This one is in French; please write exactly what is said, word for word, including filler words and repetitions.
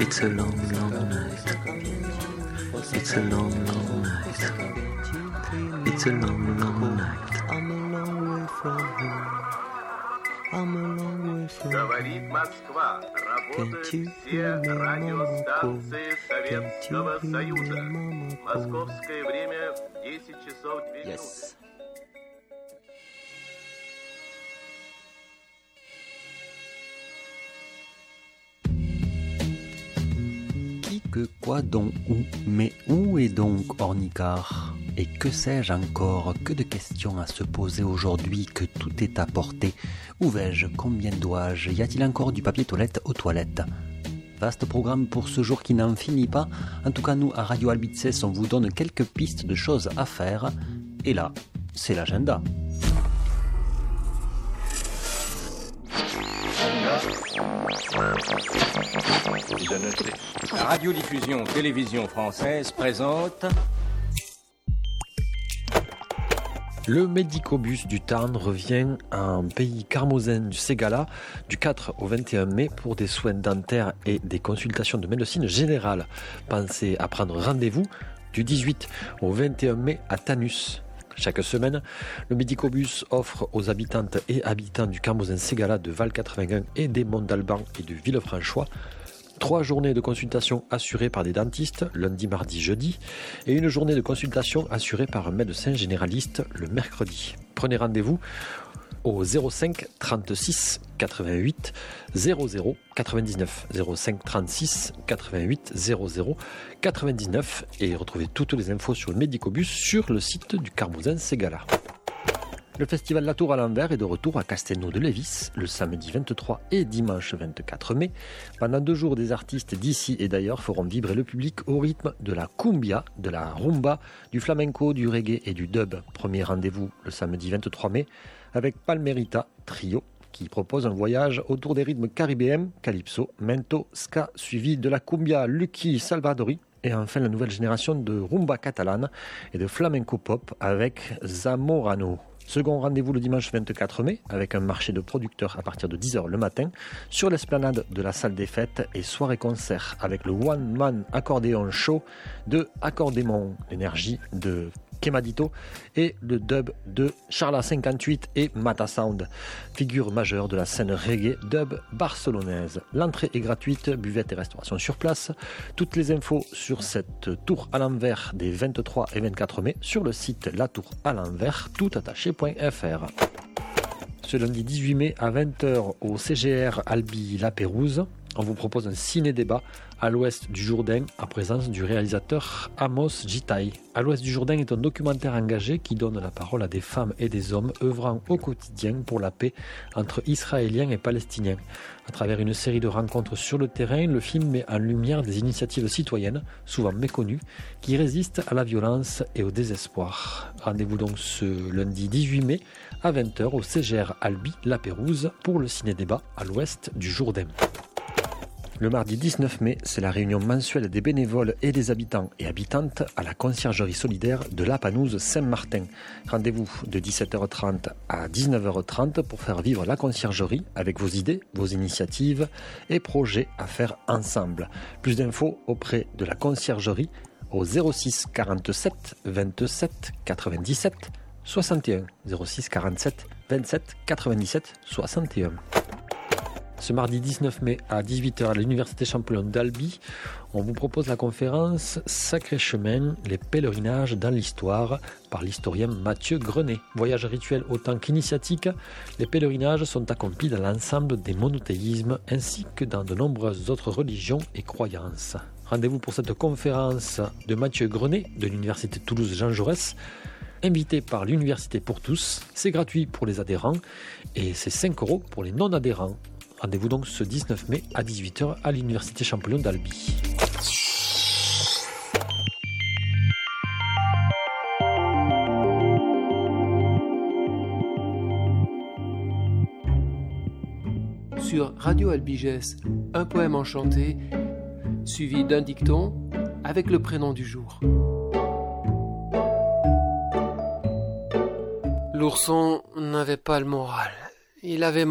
It's a long, long night. It's a long, long night. It's a long, long night. I'm a long way from home. I'm a long way from home. Говорит Москва. Работают все радиостанции Советского Союза. Московское время десять часов две минуты. Yes. Que, quoi, donc, où, mais où est donc Ornicard? Et que sais-je encore? Que de questions à se poser aujourd'hui que tout est à portée. Où vais-je? Combien dois-je? Y a-t-il encore du papier toilette aux toilettes? Vaste programme pour ce jour qui n'en finit pas. En tout cas, nous, à Radio Albices, on vous donne quelques pistes de choses à faire. Et là, c'est l'agenda. La radiodiffusion télévision française présente Le médicobus du Tarn revient en pays carmosin du Ségala du quatre au vingt et un mai pour des soins dentaires et des consultations de médecine générale. Pensez à prendre rendez-vous du dix-huit au vingt et un mai à Tanus. Chaque semaine, le médicobus offre aux habitantes et habitants du Carmosin-Ségala de Val quatre-vingt-un et des Monts d'Alban et de Villefranchois trois journées de consultation assurées par des dentistes, lundi, mardi, jeudi, et une journée de consultation assurée par un médecin généraliste le mercredi. Prenez rendez-vous au zéro cinq trente-six quatre-vingt-huit zéro zéro quatre-vingt-dix-neuf zéro cinq trente-six quatre-vingt-huit zéro zéro quatre-vingt-dix-neuf et retrouvez toutes les infos sur le médicobus sur le site du Carmosin-Ségala. Le festival La Tour à l'envers est de retour à Castelnau-de-Lévis le samedi vingt-trois et dimanche vingt-quatre mai. Pendant deux jours, des artistes d'ici et d'ailleurs feront vibrer le public au rythme de la cumbia, de la rumba, du flamenco, du reggae et du dub. Premier rendez-vous le samedi vingt-trois mai avec Palmerita Trio qui propose un voyage autour des rythmes caribéens, calypso, mento, ska, suivi de la cumbia Lucky Salvadori. Et enfin, la nouvelle génération de rumba catalane et de flamenco pop avec Zamorano. Second rendez-vous le dimanche vingt-quatre mai avec un marché de producteurs à partir de dix heures le matin sur l'esplanade de la salle des fêtes et soirée-concert avec le One Man Accordéon Show de Accordémon, l'énergie de Kemadito et le dub de Charla cinquante-huit et Mata Sound, figure majeure de la scène reggae dub barcelonaise. L'entrée est gratuite, buvette et restauration sur place. Toutes les infos sur cette tour à l'envers des vingt-trois et vingt-quatre mai sur le site La Tour à l'envers toutattaché point f r. Ce lundi dix-huit mai à vingt heures au C G R Albi La Pérouse, on vous propose un ciné-débat à l'ouest du Jourdain en présence du réalisateur Amos Gitaï. À l'ouest du Jourdain est un documentaire engagé qui donne la parole à des femmes et des hommes œuvrant au quotidien pour la paix entre Israéliens et Palestiniens. À travers une série de rencontres sur le terrain, le film met en lumière des initiatives citoyennes, souvent méconnues, qui résistent à la violence et au désespoir. Rendez-vous donc ce lundi dix-huit mai à vingt heures au C G R Albi La Pérouse pour le ciné-débat à l'ouest du Jourdain. Le mardi dix-neuf mai, c'est la réunion mensuelle des bénévoles et des habitants et habitantes à la conciergerie solidaire de la Panouse Saint-Martin. Rendez-vous de dix-sept heures trente à dix-neuf heures trente pour faire vivre la conciergerie avec vos idées, vos initiatives et projets à faire ensemble. Plus d'infos auprès de la conciergerie au zéro six quarante-sept vingt-sept quatre-vingt-dix-sept soixante et un. zéro six quarante-sept vingt-sept quatre-vingt-dix-sept soixante et un. Ce mardi dix-neuf mai à dix-huit heures à l'Université Champollion d'Albi, on vous propose la conférence Sacré chemin, les pèlerinages dans l'histoire par l'historien Mathieu Grenet. Voyage rituel autant qu'initiatique, les pèlerinages sont accomplis dans l'ensemble des monothéismes ainsi que dans de nombreuses autres religions et croyances. Rendez-vous pour cette conférence de Mathieu Grenet de l'Université Toulouse Jean Jaurès, invité par l'Université pour tous. C'est gratuit pour les adhérents et c'est cinq euros pour les non-adhérents. Rendez-vous donc ce dix-neuf mai à dix-huit heures à l'Université Champollion d'Albi. Sur Radio Albiges, un poème enchanté, suivi d'un dicton avec le prénom du jour. L'ourson n'avait pas le moral. Il avait